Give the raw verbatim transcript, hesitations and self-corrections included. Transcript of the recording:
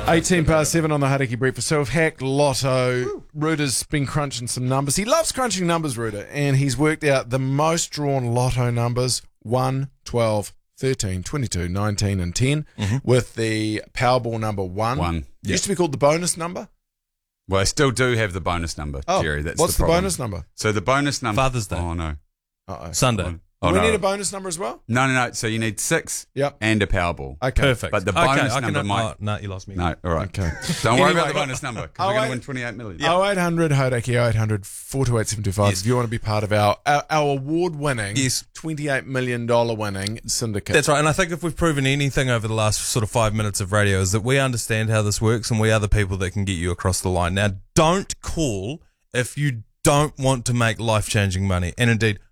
eighteen past seven on the Hauraki Breakfast. So we've hacked Lotto. Ruda's been crunching some numbers. He loves crunching numbers, Ruda, and he's worked out the most drawn Lotto numbers, one, twelve, thirteen, twenty-two, nineteen and ten, mm-hmm. with the Powerball number one. One. Yep. Used to be called the bonus number. Well, I still do have the bonus number, oh, Jerry. That's what's the, the bonus number? So the bonus number... Father's Day. Oh, no. Uh-oh. Sunday. Oh, Do we no. need a bonus number as well? No, no, no. So you need six Yep. and a Powerball. Okay. Perfect. But the okay, bonus I number can, might... Oh, no, you lost me. No, all right. Okay. Don't worry Anyway, about the bonus number because oh, we're going wait. to win twenty-eight million. oh eight hundred Hauraki, oh eight hundred, four two eight, seven two five Yes. if you want to be part of our our, our award-winning Yes. twenty-eight million dollars winning syndicate. That's right, and I think if we've proven anything over the last sort of five minutes of radio is that we understand how this works and we are the people that can get you across the line. Now, don't call if you don't want to make life-changing money, and indeed,